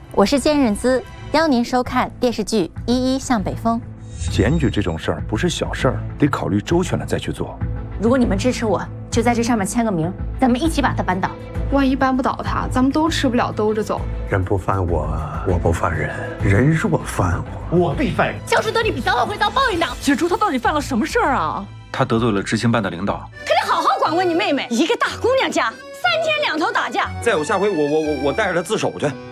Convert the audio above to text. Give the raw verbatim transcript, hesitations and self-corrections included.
我是坚韧滋，邀您收看电视剧《一一向北风》。 检举这种事儿不是小事儿，得考虑周全了再去做。 如果你们支持我，就在这上面签个名，咱们一起把他扳倒。 万一扳不倒他，咱们都吃不了兜着走。 人不犯我，我不犯人；人若犯我， 我必犯人。 教师得理比早晚会遭报应的。 雪珠她到底犯了什么事儿啊？ 她得罪了执行办的领导， 可得好好管管你妹妹，一个大姑娘家，三天两头打架。 再有下回，我我我我带着她自首去。